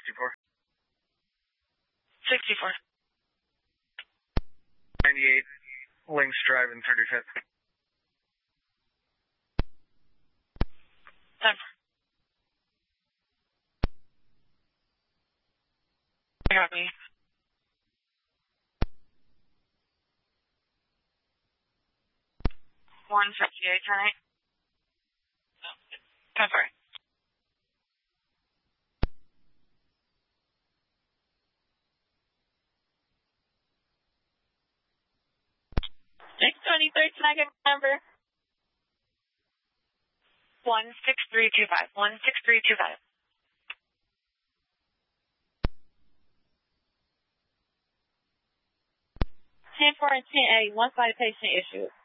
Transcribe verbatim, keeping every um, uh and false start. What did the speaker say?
sixty-four. sixty-four. ninety-eight, Links Drive in thirty-fifth. ten four. Copy. one fifty-eight, ten eight. ten four. six twenty-three, second number. one six three two five. one six three two five. ten four and ten eight, one side patient issue.